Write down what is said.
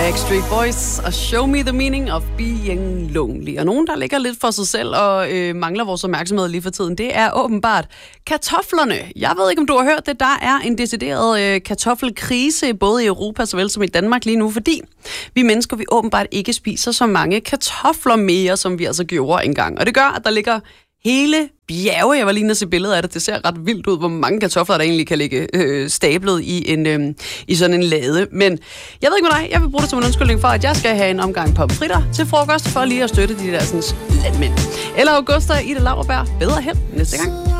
Backstreet Boys og Show Me the Meaning of Being Lonely. Og nogen, der ligger lidt for sig selv og mangler vores opmærksomhed lige for tiden, det er åbenbart kartoflerne. Jeg ved ikke, om du har hørt det. Der er en decideret kartoffelkrise, både i Europa såvel som i Danmark lige nu, fordi vi mennesker, vi åbenbart ikke spiser så mange kartofler mere, som vi altså gjorde engang. Og det gør, at der ligger hele bjerge. Jeg var lige nede og se billeder af det. Det ser ret vildt ud, hvor mange kartofler, der egentlig kan ligge stablet i sådan en lade. Men jeg ved ikke med dig, jeg vil bruge det som en undskyldning for, at jeg skal have en omgang pomfritter til frokost, for lige at støtte de der sådan landmænd. Eller Augusta, Ida Lauerberg. Bedre held næste gang.